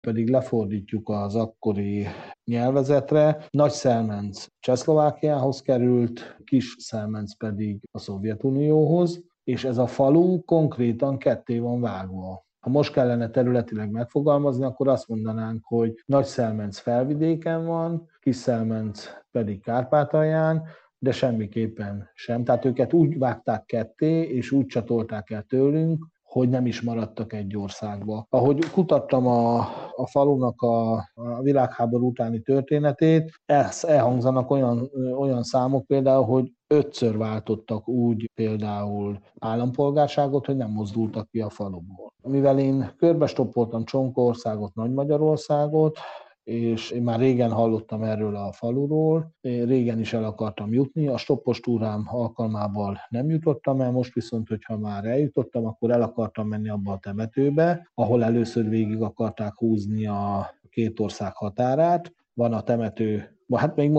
pedig lefordítjuk az akkori nyelvezetre, Nagy-Szelmenc Csehszlovákiához került, Kis-Szelmenc pedig a Szovjetunióhoz, és ez a falu konkrétan ketté van vágva. Ha most kellene területileg megfogalmazni, akkor azt mondanánk, hogy Nagy-Szelmenc felvidéken van, Kis-Szelmenc pedig Kárpátalján, de semmiképpen sem. Tehát őket úgy vágták ketté, és úgy csatolták el tőlünk, hogy nem is maradtak egy országba. Ahogy kutattam a falunak a világháború utáni történetét, elhangzanak olyan számok például, hogy 5-ször váltottak úgy például állampolgárságot, hogy nem mozdultak ki a faluból. Mivel én körbestoppoltam Csonkországot, Nagy-Magyarországot, és én már régen hallottam erről a faluról, én régen is el akartam jutni, a stoppos túrám alkalmával nem jutottam el, most viszont, hogyha már eljutottam, akkor el akartam menni abba a temetőbe, ahol először végig akarták húzni a két ország határát. Van a temető, hát még